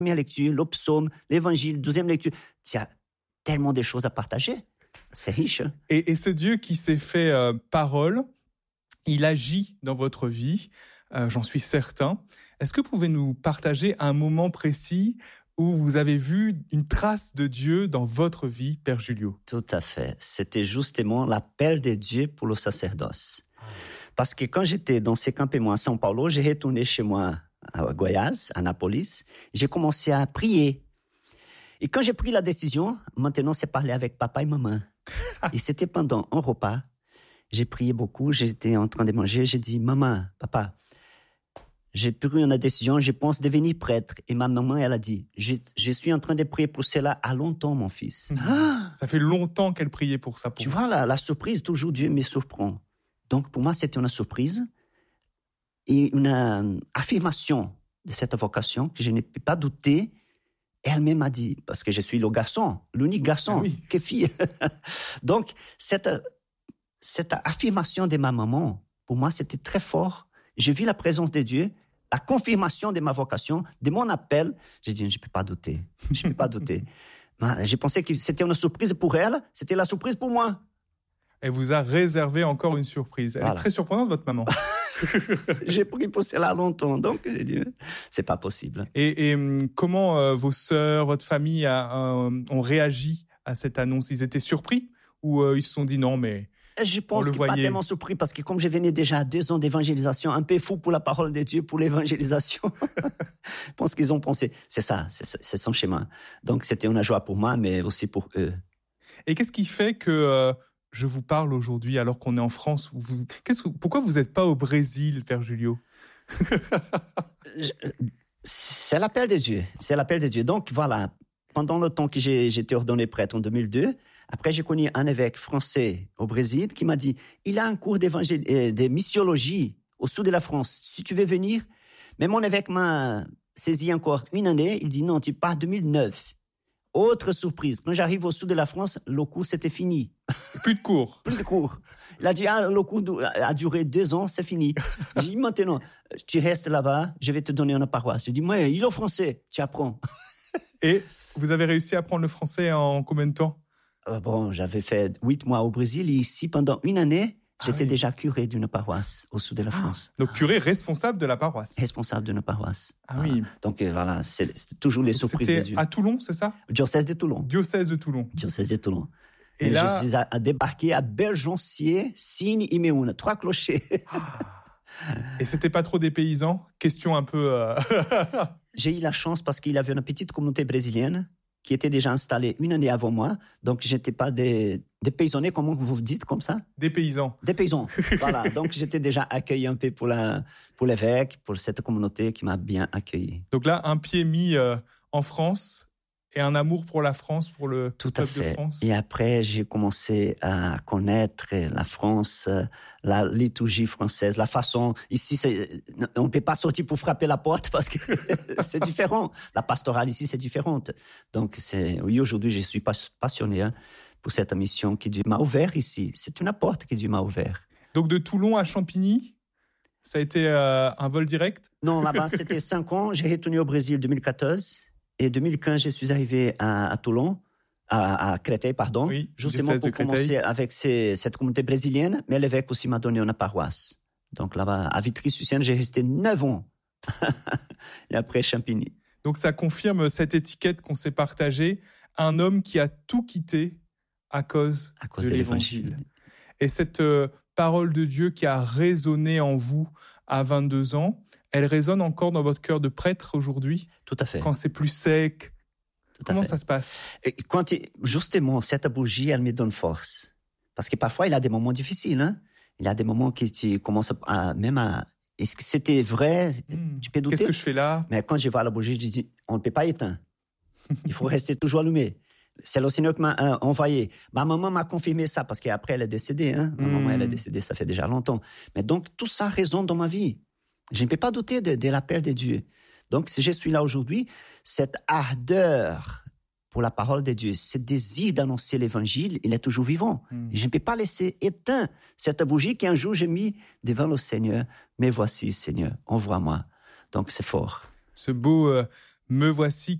première lecture, le psaume, l'évangile, deuxième lecture. Il y a tellement de choses à partager. C'est riche. Et ce Dieu qui s'est fait parole, il agit dans votre vie, j'en suis certain. Est-ce que vous pouvez nous partager un moment précis où vous avez vu une trace de Dieu dans votre vie, Père Julio? Tout à fait. C'était justement l'appel de Dieu pour le sacerdoce. Parce que quand j'étais dans ces campements à São Paulo, j'ai retourné chez moi à Goiás, à Nápoles. J'ai commencé à prier. Et quand j'ai pris la décision, maintenant c'est parler avec papa et maman. Et c'était pendant un repas. J'ai prié beaucoup, j'étais en train de manger. J'ai dit, maman, papa, j'ai pris une décision, je pense devenir prêtre. Et ma maman, elle a dit, je suis en train de prier pour cela à longtemps, mon fils. Ça fait longtemps qu'elle priait pour ça. Tu vois, la surprise, toujours Dieu me surprend. Donc pour moi, c'était une surprise et une affirmation de cette vocation que je ne peux pas douter. Et elle-même m'a dit, parce que je suis le garçon, l'unique garçon, que fille. Donc, cette affirmation de ma maman, pour moi, c'était très fort. J'ai vu la présence de Dieu, la confirmation de ma vocation, de mon appel. J'ai dit, je ne peux pas douter. Je ne peux pas douter. J'ai pensé que c'était une surprise pour elle, c'était la surprise pour moi. Elle vous a réservé encore une surprise. Elle est très surprenante, votre maman. J'ai pris pour cela longtemps, donc j'ai dit, c'est pas possible. Et comment vos sœurs, votre famille ont réagi à cette annonce? Ils étaient surpris ou ils se sont dit non, mais je pense qu'ils ne sont pas tellement surpris parce que comme je venais déjà à 2 ans d'évangélisation, un peu fou pour la parole de Dieu, pour l'évangélisation, je pense qu'ils ont pensé, c'est ça, c'est son chemin. Donc c'était une joie pour moi, mais aussi pour eux. Et qu'est-ce qui fait que je vous parle aujourd'hui alors qu'on est en France? Pourquoi vous n'êtes pas au Brésil, Père Julio? C'est l'appel de Dieu. C'est l'appel de Dieu. Donc voilà, pendant le temps que j'étais ordonné prêtre en 2002, après j'ai connu un évêque français au Brésil qui m'a dit, il a un cours de missiologie au sud de la France. Si tu veux venir, mais mon évêque m'a saisi encore une année. Il dit non, tu pars 2009. Autre surprise, quand j'arrive au sud de la France, le cours c'était fini. Plus de cours. Plus de cours. Il a dit, le cours a duré 2 ans, c'est fini. J'ai dit, maintenant, tu restes là-bas, je vais te donner une paroisse. Je dis, moi, il est français, tu apprends. Et vous avez réussi à apprendre le français en combien de temps? Bon, j'avais fait 8 mois au Brésil et ici, pendant une année, j'étais déjà curé d'une paroisse au sud de la France. Donc curé responsable de la paroisse. Responsable d'une paroisse. Oui. Donc voilà, c'est toujours les surprises de Dieu. C'était à Toulon, c'est ça? Diocèse de Toulon. Diocèse de Toulon. Diocèse de Toulon. Et là, je suis débarqué à Belgencier, Signe et Méhoun, 3 clochers. Et c'était pas trop des paysans? Question un peu... J'ai eu la chance parce qu'il y avait une petite communauté brésilienne qui était déjà installée une année avant moi. Donc, j'étais pas des paysonnés, comment vous dites comme ça? Des paysans. Des paysans, voilà. Donc, j'étais déjà accueilli un peu pour l'évêque, pour cette communauté qui m'a bien accueilli. Donc là, un pied mis en France et un amour pour la France, pour le peuple de France. Et après, j'ai commencé à connaître la France, la liturgie française, la façon... Ici, on ne peut pas sortir pour frapper la porte parce que c'est différent. La pastorale ici, c'est différente. Donc, oui, aujourd'hui, je suis passionné pour cette mission que Dieu m'a ouverte ici. C'est une porte que Dieu m'a ouverte. Donc, de Toulon à Champigny, ça a été un vol direct? Non, là-bas, c'était 5 ans. J'ai retourné au Brésil en 2014. Et en 2015, je suis arrivé à Toulon, à Créteil, pardon, oui, justement pour commencer avec cette communauté brésilienne, mais l'évêque aussi m'a donné une paroisse. Donc là-bas, à Vitry-sur-Seine, j'ai resté 9 ans. Et après, Champigny. Donc ça confirme cette étiquette qu'on s'est partagée, un homme qui a tout quitté à cause de l'Évangile. Et cette parole de Dieu qui a résonné en vous à 22 ans, elle résonne encore dans votre cœur de prêtre aujourd'hui? Tout à fait. Quand c'est plus sec, comment ça se passe? Et justement, cette bougie, elle me donne force. Parce que parfois, il y a des moments difficiles. Hein? Il y a des moments que tu commences à... Est-ce que c'était vrai? Tu peux douter. Qu'est-ce que je fais là? Mais quand je vois la bougie, je dis, on ne peut pas éteindre. Il faut rester toujours allumé. C'est le Seigneur qui m'a envoyé. Ma maman m'a confirmé ça parce qu'après, elle est décédée. Hein? Ma maman, elle est décédée, ça fait déjà longtemps. Mais donc, tout ça résonne dans ma vie. Je ne peux pas douter de l'appel de Dieu. Donc, si je suis là aujourd'hui, cette ardeur pour la parole de Dieu, ce désir d'annoncer l'évangile, il est toujours vivant. Et je ne peux pas laisser éteindre cette bougie qu'un jour j'ai mis devant le Seigneur. Mais voici, Seigneur, envoie-moi. Donc, c'est fort. Ce beau Me voici